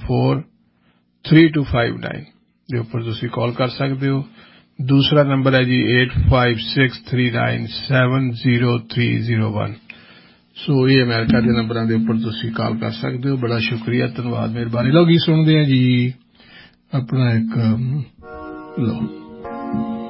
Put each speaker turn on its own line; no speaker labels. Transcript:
82543259 ਦੇ ਉੱਪਰ ਤੁਸੀਂ ਕਾਲ ਕਰ ਸਕਦੇ ਹੋ। दूसरा नंबर है जी 8563970301। सो ये अमेरिका के नंबरों के उपर तुसी कॉल कर सकते हो। बड़ा शुक्रिया, धन्यवाद, मेहरबानी। लो गीत सुनते हैं जी अपना एक लो